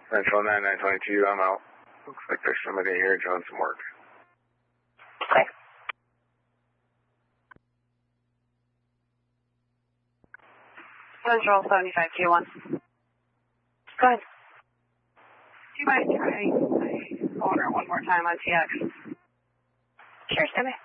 Central 9922, I'm out. Looks like there's somebody here doing some work. Okay. Central 7521. Go ahead. Do you mind trying my owner one more time on TX? Sure, stand by.